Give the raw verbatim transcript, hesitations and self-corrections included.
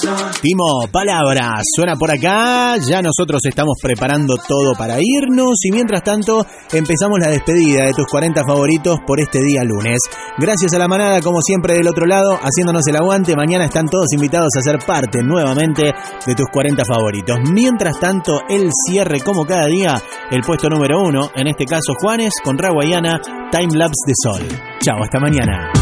Timo, palabra, suena por acá, ya nosotros estamos preparando todo para irnos y mientras tanto empezamos la despedida de tus cuarenta favoritos por este día lunes. Gracias a la manada, como siempre del otro lado, haciéndonos el aguante. Mañana están todos invitados a ser parte nuevamente de tus cuarenta favoritos. Mientras tanto, el cierre como cada día, el puesto número uno, en este caso Juanes con Raguayana, Time Lapse de Sol. Chao, hasta mañana.